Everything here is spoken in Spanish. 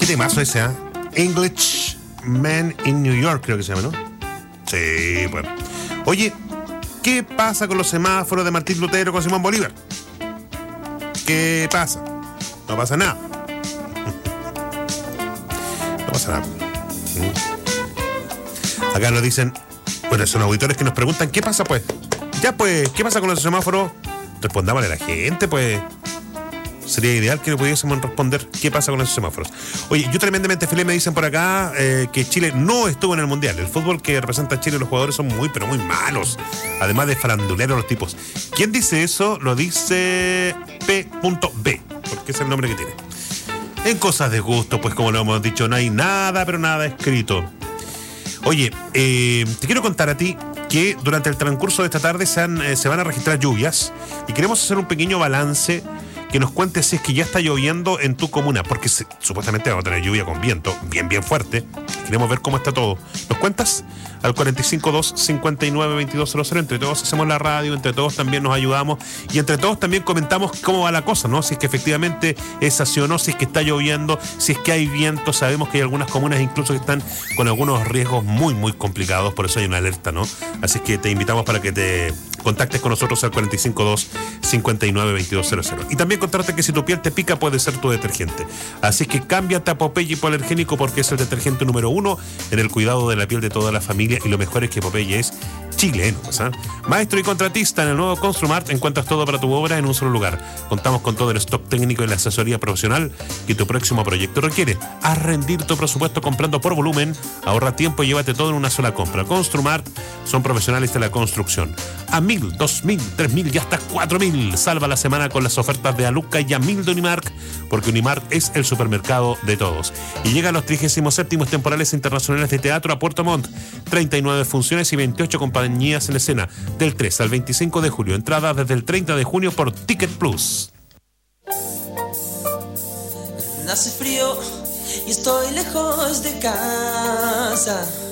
temazo ese, ¿eh? English Man in New York, creo que se llama, ¿no? Sí, bueno. Oye, ¿qué pasa con los semáforos de Martín Lutero con Simón Bolívar? ¿Qué pasa? No pasa nada. No pasa nada. Acá nos dicen, bueno, son auditores que nos preguntan, ¿qué pasa pues? Ya pues, ¿qué pasa con los semáforos? Respondámosle a la gente, pues. Sería ideal que le pudiésemos responder qué pasa con esos semáforos. Oye, yo tremendamente feliz, me dicen por acá que Chile no estuvo en el Mundial. El fútbol que representa a Chile, los jugadores son muy, pero muy malos. Además de faranduleros los tipos. ¿Quién dice eso? Lo dice P.B, porque es el nombre que tiene. En cosas de gusto, pues como lo hemos dicho, no hay nada, pero nada escrito. Oye, te quiero contar a ti que durante el transcurso de esta tarde se van a registrar lluvias y queremos hacer un pequeño balance que nos cuente si es que ya está lloviendo en tu comuna, porque supuestamente vamos a tener lluvia con viento bien fuerte. Queremos ver cómo está todo. ¿Nos cuentas? Al 452-592200. Entre todos hacemos la radio, entre todos también nos ayudamos y entre todos también comentamos cómo va la cosa, ¿no? Si es que efectivamente es así o no, si es que está lloviendo, si es que hay viento. Sabemos que hay algunas comunas incluso que están con algunos riesgos muy complicados, por eso hay una alerta, ¿no? Así que te invitamos para que te contactes con nosotros al 452-592200. Y también contarte que si tu piel te pica puede ser tu detergente. Así que cámbiate a Popeye Hipoalergénico porque es el detergente número 1 en el cuidado de la piel de toda la familia y lo mejor es que Popeye es chileno, ¿sabes? Maestro y contratista, en el nuevo Construmart encuentras todo para tu obra en un solo lugar. Contamos con todo el stock técnico y la asesoría profesional que tu próximo proyecto requiere. Haz rendir tu presupuesto comprando por volumen, ahorra tiempo y llévate todo en una sola compra. Construmart son profesionales de la construcción. A 1.000, 2.000, 3.000 y hasta 4.000. Salva la semana con las ofertas de Aluca y Amil de Unimark, porque Unimark es el supermercado de todos. Y llegan los 37º temporales internacionales de teatro a Puerto Montt. 39 funciones y 28 compañías en escena. Del 3 al 25 de julio. Entradas desde el 30 de junio por Ticket Plus. Hace frío y estoy lejos de casa.